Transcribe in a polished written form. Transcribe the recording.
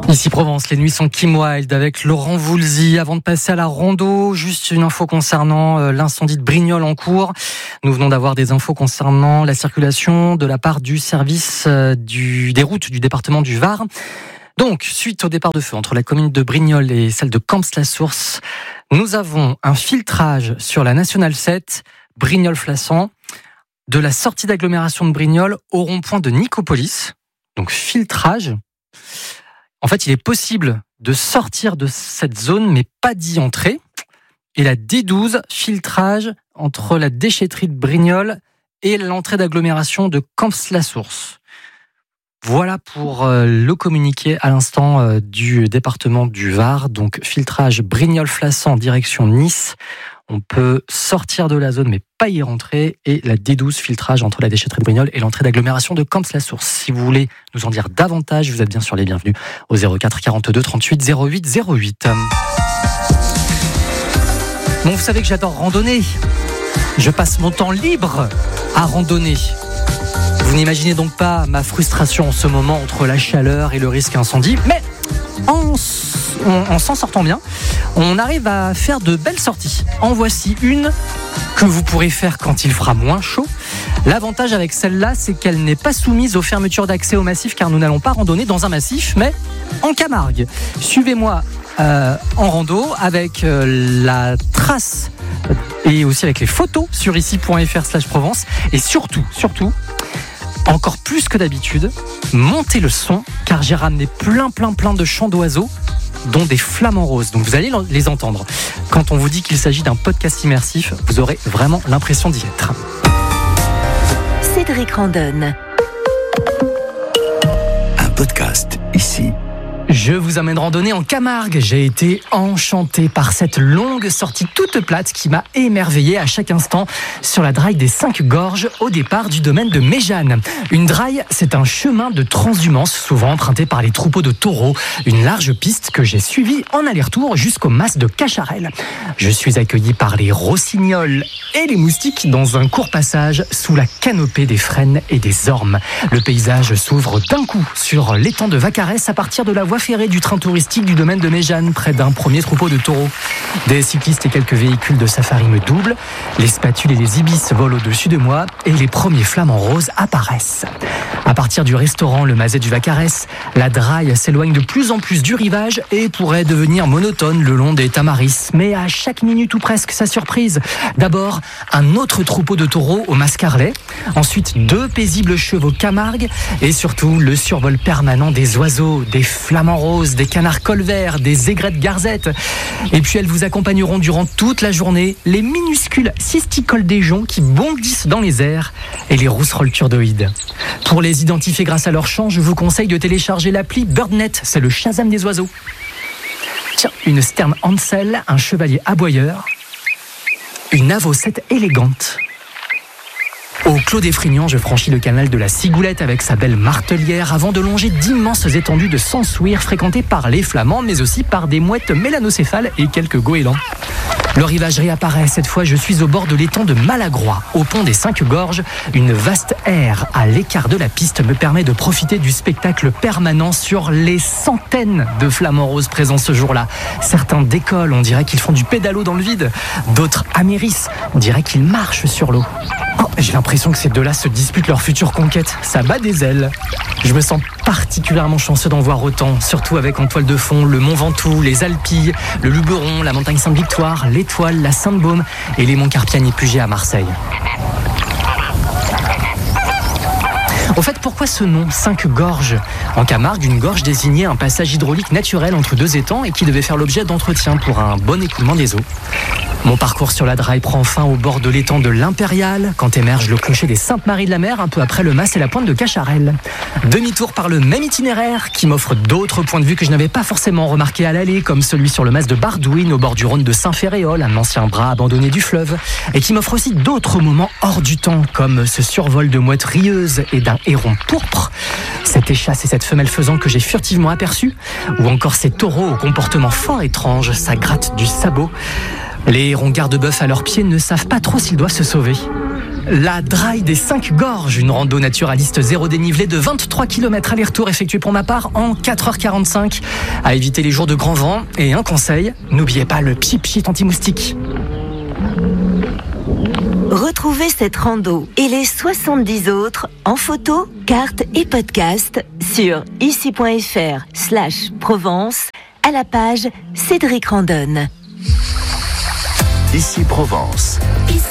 Ici Provence, les nuits sont Kim Wilde avec Laurent Voulzy. Avant de passer à la rando, juste une info concernant l'incendie de Brignoles en cours. Nous venons d'avoir des infos concernant la circulation de la part du service des routes du département du Var. Donc, suite au départ de feu entre la commune de Brignoles et celle de Camps-la-Source, nous avons un filtrage sur la Nationale 7, Brignoles-Flassan, de la sortie d'agglomération de Brignoles au rond-point de Nicopolis. Donc, filtrage. En fait, il est possible de sortir de cette zone, mais pas d'y entrer. Et la D12, filtrage entre la déchetterie de Brignoles et l'entrée d'agglomération de Camps-la-Source. Voilà pour le communiqué à l'instant du département du Var. Donc, filtrage Brignoles-Flassan, direction Nice. On peut sortir de la zone, mais pas y rentrer. Et la D12, filtrage entre la déchetterie de Brignoles et l'entrée d'agglomération de Camps-la-Source. Si vous voulez nous en dire davantage, vous êtes bien sûr les bienvenus au 04 42 38 08 08. Bon, vous savez que j'adore randonner. Je passe mon temps libre à randonner. Vous n'imaginez donc pas ma frustration en ce moment entre la chaleur et le risque incendie. Mais en s'en sortant bien, on arrive à faire de belles sorties. En voici une que vous pourrez faire quand il fera moins chaud. L'avantage avec celle-là, c'est qu'elle n'est pas soumise aux fermetures d'accès au massif, car nous n'allons pas randonner dans un massif, mais en Camargue. Suivez-moi en rando avec la trace et aussi avec les photos sur ici.fr/Provence. Et surtout, encore plus que d'habitude, montez le son, car j'ai ramené plein de chants d'oiseaux, dont des flamants roses. Donc vous allez les entendre. Quand on vous dit qu'il s'agit d'un podcast immersif, vous aurez vraiment l'impression d'y être. Cédric Randonne. Un podcast ici. Je vous amène randonner en Camargue. J'ai été enchanté par cette longue sortie toute plate qui m'a émerveillé à chaque instant sur la draille des 5 Gorges au départ du domaine de Méjeanne. Une draille, c'est un chemin de transhumance souvent emprunté par les troupeaux de taureaux. Une large piste que j'ai suivie en aller-retour jusqu'au mas de Cacharel. Je suis accueilli par les rossignols et les moustiques dans un court passage sous la canopée des frênes et des ormes. Le paysage s'ouvre d'un coup sur l'étang de Vaccarès à partir de la voie ferrée du train touristique du domaine de Méjeanne, près d'un premier troupeau de taureaux. Des cyclistes et quelques véhicules de safari me doublent, les spatules et les ibis volent au-dessus de moi et les premiers flamants roses apparaissent. À partir du restaurant Le Mazet du Vaccarès, la draille s'éloigne de plus en plus du rivage et pourrait devenir monotone le long des Tamaris. Mais à chaque minute ou presque, sa surprise. D'abord, un autre troupeau de taureaux au Mascarlet, ensuite 2 paisibles chevaux Camargue et surtout le survol permanent des oiseaux, des flamants roses, des canards colverts, des aigrettes garzettes. Et puis elles vous accompagneront durant toute la journée les minuscules cisticoles des joncs qui bondissent dans les airs et les rousserolles turdoïdes. Pour les identifier grâce à leur chant, je vous conseille de télécharger l'appli BirdNet, c'est le Shazam des oiseaux. Tiens, une sterne Hansel, un chevalier aboyeur, une avocette élégante. Au Clos des Frignans, je franchis le canal de la Cigoulette avec sa belle martelière avant de longer d'immenses étendues de Sansouir fréquentées par les flamands, mais aussi par des mouettes mélanocéphales et quelques goélands. Le rivage réapparaît. Cette fois, je suis au bord de l'étang de Malagrois, au pont des 5 Gorges. Une vaste aire à l'écart de la piste me permet de profiter du spectacle permanent sur les centaines de flamants roses présents ce jour-là. Certains décollent, on dirait qu'ils font du pédalo dans le vide. D'autres amérissent, on dirait qu'ils marchent sur l'eau. Oh, j'ai l'impression que ces deux-là se disputent leur future conquête. Ça bat des ailes. Je me sens particulièrement chanceux d'en voir autant, surtout avec en toile de fond le Mont Ventoux, les Alpilles, le Luberon, la montagne Sainte-Victoire, l'Étoile, la Sainte-Baume et les monts Carpiane et Puget à Marseille. Au fait, pourquoi ce nom, 5 Gorges ? En Camargue, une gorge désignait un passage hydraulique naturel entre 2 étangs et qui devait faire l'objet d'entretien pour un bon écoulement des eaux. Mon parcours sur la draille prend fin au bord de l'étang de l'Impérial, quand émerge le clocher des Saintes-Maries-de-la-Mer, un peu après le mas et la pointe de Cacharel. Demi-tour par le même itinéraire, qui m'offre d'autres points de vue que je n'avais pas forcément remarqués à l'aller, comme celui sur le mas de Bardouine, au bord du Rhône de Saint-Féréol, un ancien bras abandonné du fleuve, et qui m'offre aussi d'autres moments hors du temps, comme ce survol de mouettes rieuses et d'un héron pourpre, cette échasse et cette femelle faisan que j'ai furtivement aperçue, ou encore ces taureaux au comportement fort étrange, ça gratte du sabot. Les hérons garde-bœuf à leurs pieds ne savent pas trop s'ils doivent se sauver. La Draille des 5 Gorges, une rando naturaliste zéro dénivelé de 23 km aller-retour effectué pour ma part en 4h45. À éviter les jours de grand vent. Et un conseil, n'oubliez pas le pchit-pchit anti-moustique. Retrouvez cette rando et les 70 autres en photo, carte et podcast sur ici.fr/Provence à la page Cédric Randonne. Ici Provence.